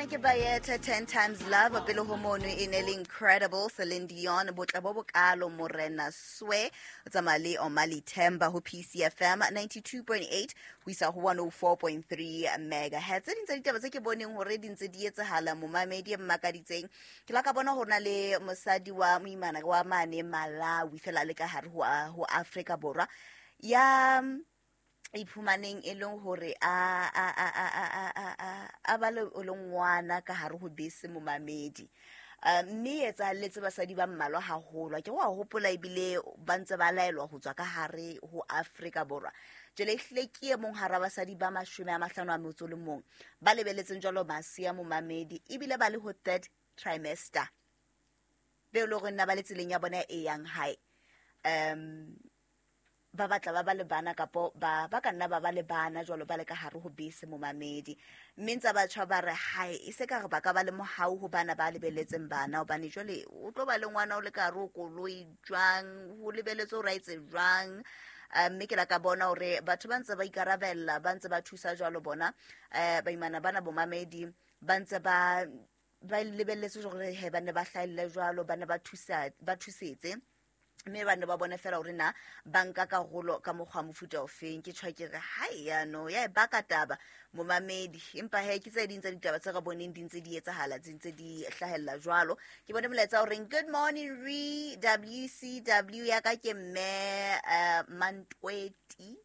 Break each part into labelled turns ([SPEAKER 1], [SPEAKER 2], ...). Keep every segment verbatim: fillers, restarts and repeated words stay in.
[SPEAKER 1] ke Bayeta, ten times love, a pelo homono in el incredible Celine Dion, botla bo bokalo Morena Swe, tsamali o Mali Temba ho P C F M ninety-two point eight, ho isa ho one oh four point three megahertz. Di ntse ditaba tse ke boneng hore di ntse di etsahala mo mamedi e mmakaditseng. Ke la ka bona hona le mosadi wa moimana wa mane Malawi fela le ka hare ho ho Afrika Borwa ya iphumaneng e leng hore a a a a a a a ba le ngwana ka hare ho bese mo mamedi mme etsa letse basadi ba mmalwa haholo ke wa hopola ibile ba ntse ba laelwa ho tswa ka hare ho Afrika Borwa jele hleki e mong hara basadi ba mashome a mahlano a motso le mong ba lebeletseng jalo masia mo mamedi ibile ba le ho third trimester be lo rena ba le tseleng ya bona e yang high um ba batla ba ba le bana kapo ba ba ka nna ba ba le bana jwalo ba le ka hare ho bese mo mamedi mentsa ba tshwa ba re hai e se ka re ba ka ba le mohau ho bana ba lebeletseng bana obane jwale o tlo ba le ngwana o le ka ro koloi jwang ho lebeletse o raitse jwang mme ke la ka bona hore batho ba ntse ba ikarabella ba ntse ba thusa jwalo bona eh ba imana bana bo mamedi ba ntse ba ba lebeletse hore he ba ne ba hlaile jwalo bana ba thusa ba thusetse mme bana ba bona fela hore na banka ka golo ka mogwa mofuta ofeng ke tshwa ke re hai ya no ya ba ka taba mo mamedi empa he ke tse ding tsa ditaba tse ga boneng di ntse di etsahala tse di hlahella jwalo ke bone moletsa hore good morning re W C W ya ka ke mme uh, Mantweti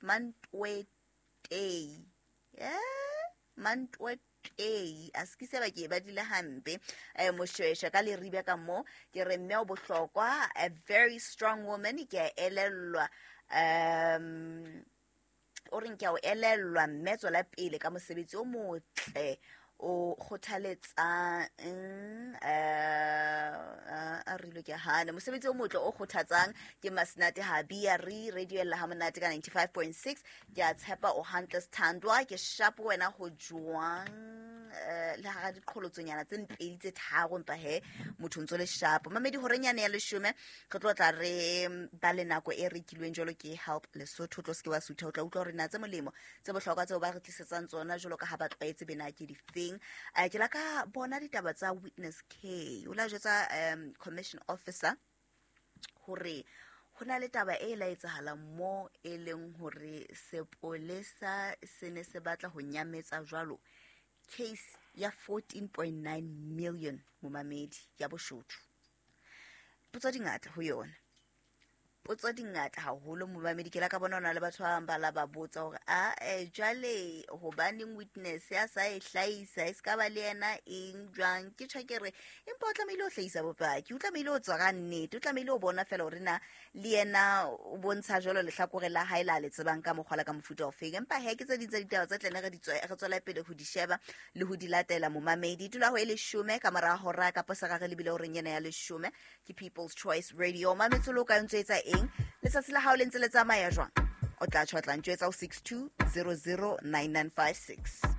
[SPEAKER 1] Mantweti yeah Mantweti eh askise ba ke ba dile hampe eh moshwesha ka le ribe ka mo ke re mme o bohlokwa a very strong woman ke elellwa um o reng ke o elellwa mme tsola pele ka mosebetsi o motle o khothaletsa eh a rilo ke hana mosebetsi o motle o khothatsang ke Masnate Habia re radio la hamonate ka ninety-five point six ke a tshepa o Huntless Thandwa ke sharp wena ho jwang le ha di qholotsonyana tse mpedi tse tharo mpa he motho ntso le sharp mamedi horenyane ya leshome re tlo tla re ba le nako e rekilweng jolo ke help Lesotho tlo se ke wa sutha o tla utlwa hore na tse molemo tse bohlokwa tse o ba re tlisetsang tsona jolo ka ha ba tlwaetse bena ke di feng a ke la ka bona ditaba tsa Witness K o la jwetsa um commission officer hore hona le taba e la etsahala mo e leng hore sepolesa se ne se batla ho nyametsa jwalo case ya fourteen point nine million mo mamedi ya boshodu potso dingata ho yona potso dingata haholo mo mamedi ke la ka bona ona le batho ba mbala ba botsa hore a eh jwale ho baneng witness ya sa e hlaisa e ska ba le yena eng jwang ke tshekere empa o tlamehile o hlaisa bopaki o tlamehile o tswa ka nnete o tlamehile o bona fela hore na le yena o bontsha jolo le hlakore la hae la le tsebang ka mogwala ka mofuta o feng empa he ke tse ditse ditaba tse tlene re di tswa re tswela pele ho di sheba le ho di latela mo mamedi tula ho ile shume ka mara hora ka posa ga le bile hore nyena ya le shume ke People's Choice Radio mametsolo ka ntsetsa eng letsatsi la hao le ntse le tsamaya jwang o tla tshwatla ntsetsa o six two zero zero nine nine five six